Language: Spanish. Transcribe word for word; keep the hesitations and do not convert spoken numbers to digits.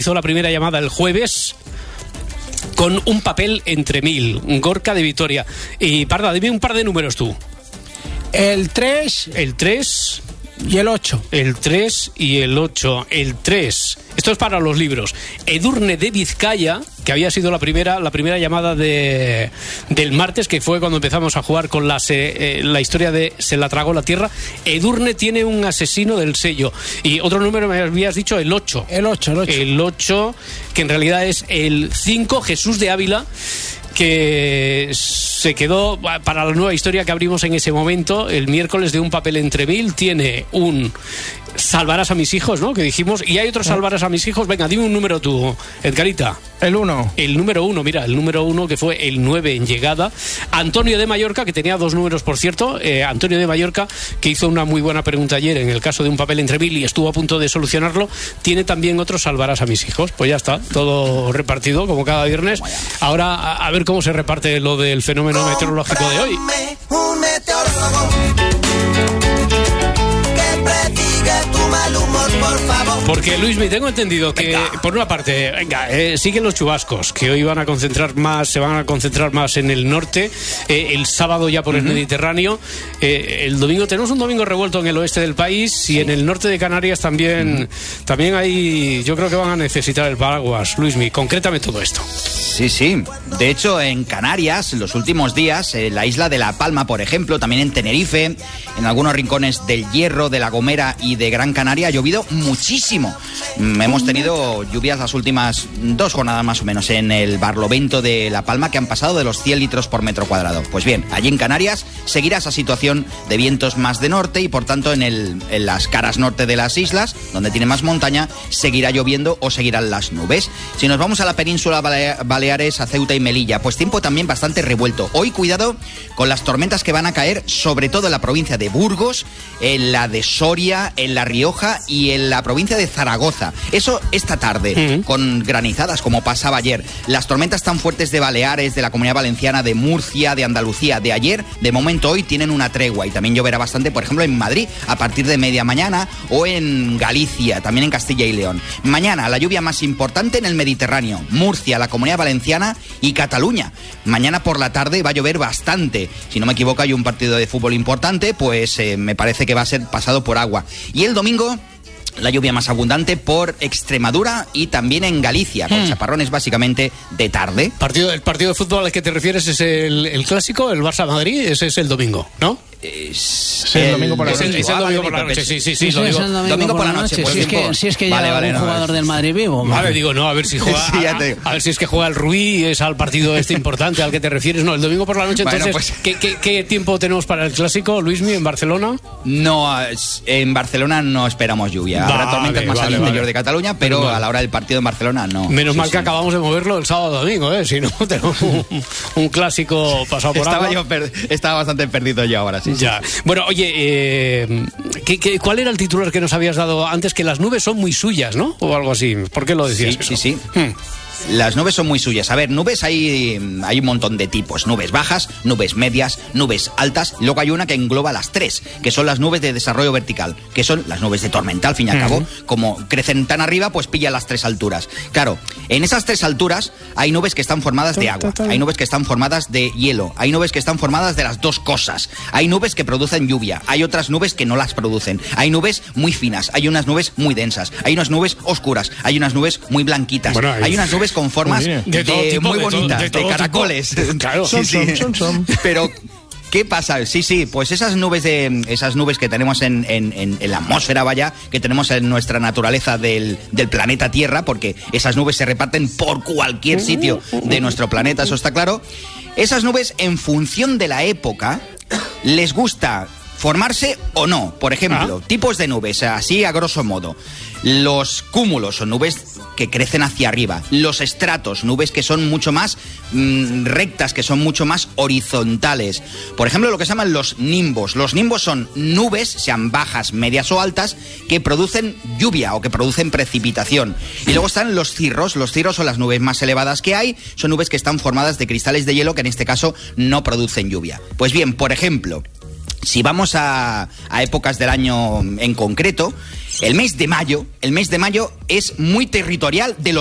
Hizo la primera llamada el jueves con un papel entre mil, Gorka de Vitoria. Y Parda, dime un par de números tú. El tres. El tres. Y el ocho. El tres y el ocho. El tres. Esto es para los libros. Edurne de Vizcaya, que había sido la primera la primera llamada de del martes, que fue cuando empezamos a jugar con la, se, eh, la historia de Se la tragó la tierra. Edurne tiene un asesino del sello. Y otro número me habías dicho, el ocho. El ocho, el ocho. El ocho, que en realidad es el cinco, Jesús de Ávila, que se quedó para la nueva historia que abrimos en ese momento el miércoles de un papel entre mil. Tiene un Salvarás a mis hijos, ¿no? Que dijimos, y hay otro Salvarás a mis hijos. Venga, dime un número tú, Edgarita. El uno. El número uno, mira, el número uno, que fue el nueve en llegada. Antonio de Mallorca, que tenía dos números, por cierto. eh, Antonio de Mallorca, que hizo una muy buena pregunta ayer en el caso de un papel entre mil y estuvo a punto de solucionarlo. Tiene también otro Salvarás a mis hijos. Pues ya está, todo repartido como cada viernes. Ahora a, a ver cómo se reparte lo del fenómeno meteorológico de hoy. Un meteorólogo que predigue tu mal humor, por favor. Porque, Luis, me tengo entendido que, venga, por una parte, venga, eh, siguen los chubascos, que hoy van a concentrar más, se van a concentrar más en el norte, eh, el sábado ya por uh-huh. el Mediterráneo, eh, el domingo tenemos un domingo revuelto en el oeste del país, sí. Y en el norte de Canarias también, uh-huh. también hay, yo creo que van a necesitar el paraguas. Luismi, concrétame todo esto. Sí, sí. De hecho, en Canarias, en los últimos días, en la isla de La Palma, por ejemplo, también en Tenerife, en algunos rincones del Hierro, de La Gomera y de Gran Canaria, ha llovido muchísimo. Hemos tenido lluvias las últimas dos jornadas más o menos en el Barlovento de La Palma, que han pasado de los cien litros por metro cuadrado. Pues bien, allí en Canarias seguirá esa situación de vientos más de norte y, por tanto, en, el, en las caras norte de las islas, donde tiene más montaña, seguirá lloviendo o seguirán las nubes. Si nos vamos a la península Balea- Baleares, a Ceuta y Melilla, pues tiempo también bastante revuelto. Hoy cuidado con las tormentas que van a caer, sobre todo en la provincia de Burgos, en la de Soria, en La Rioja y en la provincia de Zaragoza. Eso esta tarde, uh-huh. con granizadas como pasaba ayer. Las tormentas tan fuertes de Baleares, de la Comunidad Valenciana, de Murcia, de Andalucía, de ayer, de momento hoy tienen una tregua, y también lloverá bastante, por ejemplo, en Madrid a partir de media mañana, o en Galicia, también en Castilla y León. Mañana la lluvia más importante en el Mediterráneo, Murcia, la Comunidad Valenciana y Cataluña. Mañana por la tarde va a llover bastante. Si no me equivoco, hay un partido de fútbol importante, pues eh, me parece que va a ser pasado por agua. Y el domingo, la lluvia más abundante por Extremadura y también en Galicia, con hmm. chaparrones básicamente de tarde. Partido, el partido de fútbol al que te refieres es el, el clásico, el Barça-Madrid, ese es el domingo, ¿no? Es el, el domingo por la noche. Es el domingo por la noche, sí, sí, sí. sí, es el domingo, domingo por la noche. noche. Si, es que, si es que vale, llega vale, un no, jugador es... del Madrid vivo. Vale, vale, digo, no, a ver si juega. Sí, a, a ver si es que juega el Rubí, es al partido este importante al que te refieres. No, el domingo por la noche. Entonces, bueno, pues... ¿qué, qué, ¿qué tiempo tenemos para el clásico, Luismi, en Barcelona? No, en Barcelona no esperamos lluvia. Habrá vale, tormentas más vale, al interior vale. de Cataluña, pero vale. a la hora del partido en Barcelona no. Menos sí, mal sí. que acabamos de moverlo el sábado domingo, ¿eh? Si no, tenemos un, un clásico pasado por estaba agua. Yo per... Estaba bastante perdido yo ahora, sí. Ya. Sí. Bueno, oye, eh, ¿qué, qué, ¿cuál era el titular que nos habías dado antes? Que las nubes son muy suyas, ¿no? O algo así. ¿Por qué lo decías? Sí, sí, sí. Hmm. Las nubes son muy suyas. A ver, nubes hay, hay un montón de tipos. Nubes bajas, nubes medias, nubes altas. Luego hay una que engloba las tres, que son las nubes de desarrollo vertical, que son las nubes de tormenta, al fin y al uh-huh. cabo. Como crecen tan arriba, pues pillan las tres alturas. Claro, en esas tres alturas hay nubes que están formadas de agua, hay nubes que están formadas de hielo, hay nubes que están formadas de las dos cosas. Hay nubes que producen lluvia, hay otras nubes que no las producen. Hay nubes muy finas, hay unas nubes muy densas, hay unas nubes oscuras, hay unas nubes muy blanquitas, bueno, hay... hay unas nubes con formas de, de tipo, muy bonitas, de, todo, de, de caracoles. Claro, sí, son, sí. son, son, son. Pero ¿qué pasa? Sí, sí, pues esas nubes de esas nubes que tenemos en, en, en, en la atmósfera, vaya, que tenemos en nuestra naturaleza del, del planeta Tierra, porque esas nubes se reparten por cualquier sitio de nuestro planeta, eso está claro. Esas nubes, en función de la época, les gusta formarse o no. Por ejemplo, ¿Ah? tipos de nubes, así a grosso modo. Los cúmulos son nubes que crecen hacia arriba. Los estratos, nubes que son mucho más mmm, rectas, que son mucho más horizontales. Por ejemplo, lo que se llaman los nimbos. Los nimbos son nubes, sean bajas, medias o altas, que producen lluvia o que producen precipitación. Y luego están los cirros. Los cirros son las nubes más elevadas que hay. Son nubes que están formadas de cristales de hielo que en este caso no producen lluvia. Pues bien, por ejemplo, Si vamos a, a épocas del año en concreto, el mes de mayo, el mes de mayo es muy territorial de los